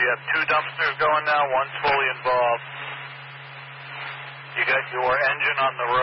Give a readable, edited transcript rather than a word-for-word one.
You have 2 dumpsters going now. One's fully involved. You got your engine on the